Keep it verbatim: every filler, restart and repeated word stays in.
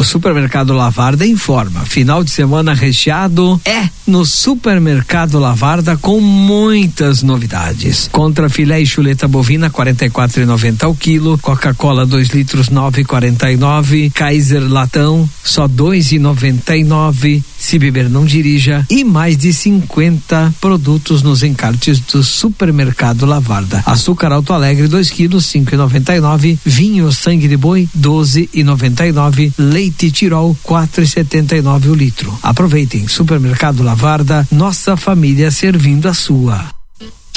O Supermercado Lavarda informa, final de semana recheado é no Supermercado Lavarda com muitas novidades. Contra filé e chuleta bovina quarenta e quatro reais e noventa centavos ao quilo, Coca-Cola dois litros nove reais e quarenta e nove centavos, Kaiser latão só dois reais e noventa e nove centavos, se beber não dirija, e mais de cinquenta produtos nos encartes do Supermercado Lavarda. Açúcar Alto Alegre dois quilos cinco reais e noventa e nove centavos, vinho sangue de boi doze reais e noventa e nove centavos, leite Tirol quatro reais e setenta e nove centavos o litro. Aproveitem, Supermercado Lavarda, nossa família servindo a sua.